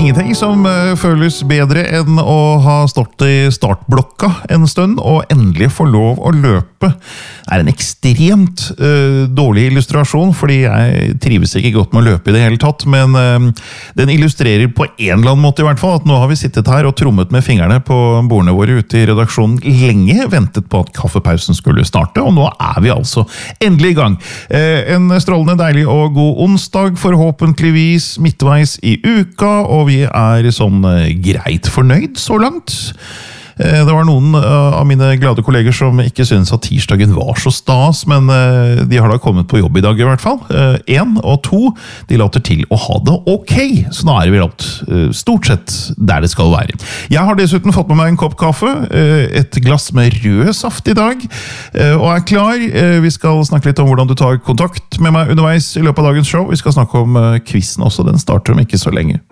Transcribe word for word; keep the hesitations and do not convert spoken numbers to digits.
ingenting som uh, føles bedre enn å ha stått i startblokka en stund og endelig få lov å løpe. Det er en ekstremt uh, dårlig illustrasjon, fordi jeg trives ikke godt med å løpe i det hele tatt, men uh, den illustrerer på en eller annen måte i hvert fall at nå har vi sittet her og trommet med fingrene på bordene våre ute i redaksjonen lenge, ventet på at kaffepausen skulle starte, og nå er vi altså endelig i gang. Uh, en strålende deilig og god onsdag, forhåpentligvis midtveis i uka, og vi er sånn greit fornøyd så langt. Det var noen av mine glade kolleger som ikke synes at tirsdagen var så stas, men de har da kommet på jobb i dag i hvert fall. En og to, de later til å ha det ok, så nå er vi alt stort sett der det skal være. Jeg har dessuten fått med meg en kopp kaffe, et glass med rød saft i dag, og er klar. Vi skal snakke litt om hvordan du tar kontakt med meg underveis i løpet av dagens show. Vi skal snakke om quizen også, den starter om ikke så lenge.